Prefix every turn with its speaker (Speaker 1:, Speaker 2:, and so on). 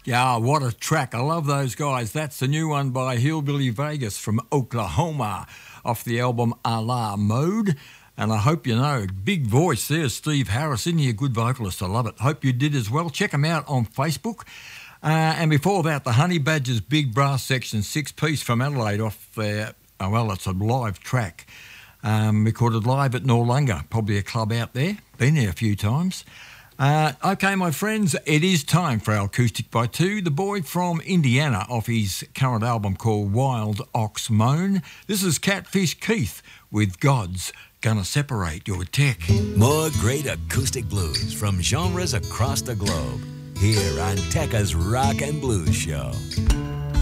Speaker 1: Yeah, what a track. I love those guys. That's the new one by Hillbilly Vegas from Oklahoma off the album A La Mode. And I hope you know, big voice there, Steve Harris. Isn't he a good vocalist? I love it. Hope you did as well. Check him out on Facebook. And before that, the Honey Badgers Big Brass Section 6-piece from Adelaide off their, it's a live track. Recorded live at Noarlunga, probably a club out there. Been there a few times. Okay, my friends, it is time for our Acoustic by Two. The boy from Indiana off his current album called Wild Ox Moan. This is Catfish Keith with God's Gonna Separate Your Tech.
Speaker 2: More great acoustic blues from genres across the globe. Here on Tekka's Rock and Blues Show.